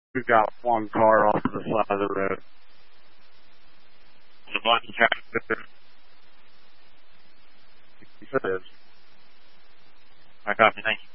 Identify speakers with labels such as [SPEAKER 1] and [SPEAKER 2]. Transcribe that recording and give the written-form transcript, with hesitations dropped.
[SPEAKER 1] We've got one car off to the side of the road.
[SPEAKER 2] The bunch of traffic.
[SPEAKER 1] It is.
[SPEAKER 2] I copy. Thank you.